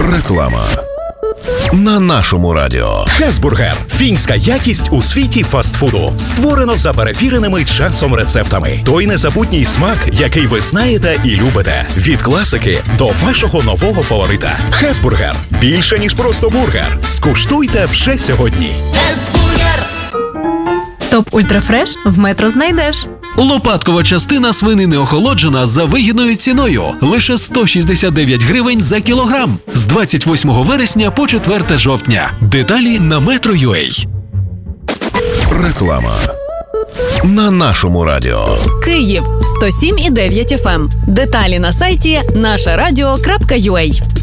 Реклама. На нашому радіо. Хесбургер – фінська якість у світі фастфуду. Створено за перевіреними часом рецептами. Той незабутній смак, який ви знаєте і любите. Від класики до вашого нового фаворита. Хесбургер – більше, ніж просто бургер. Скуштуйте вже сьогодні. Хесбургер! Топ Ультрафреш в Метро знайдеш. Лопаткова частина свинини охолоджена за вигідною ціною. Лише 169 гривень за кілограм. З 28 вересня по 4 жовтня. Деталі на Metro.ua. Реклама. На нашому радіо. Київ 107,9 FM. Деталі на сайті нашарадіо.ua.